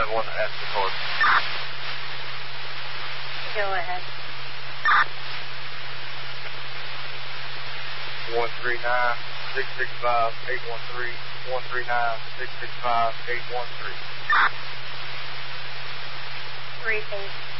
want to ask the court. Go ahead. 139-665-813. 139-665-813. Repeat.